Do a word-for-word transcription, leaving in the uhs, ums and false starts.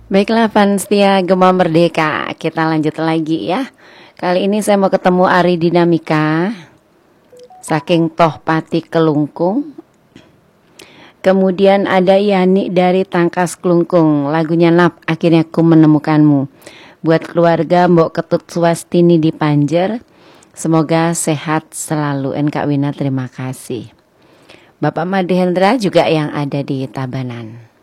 Baiklah fans setia Gema Merdeka, kita lanjut lagi ya. Kali ini saya mau ketemu Ari Dinamika, saking Toh Pati Kelungkung. Kemudian ada Yani dari Tangkas Kelungkung, lagunya Nap, Akhirnya Ku Menemukanmu. Buat keluarga Mbok Ketut Swastini di Panjer, semoga sehat selalu. N K Wina terima kasih. Bapak Made Hendra juga yang ada di Tabanan.